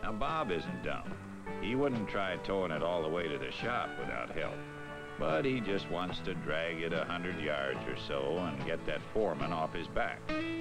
Now, Bob isn't dumb. He wouldn't try towing it all the way to the shop without help. But he just wants to drag it 100 yards or so and get that foreman off his back.